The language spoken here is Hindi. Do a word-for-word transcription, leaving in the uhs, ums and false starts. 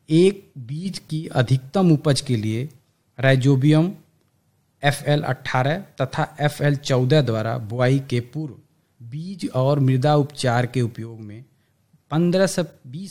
एक बीज की अधिकतम उपज के लिए राइजोबियम एफ एल अठारह तथा एफ एल चौदह द्वारा बुआई के पूर्व बीज और मृदा उपचार के उपयोग में पंद्रह से बीस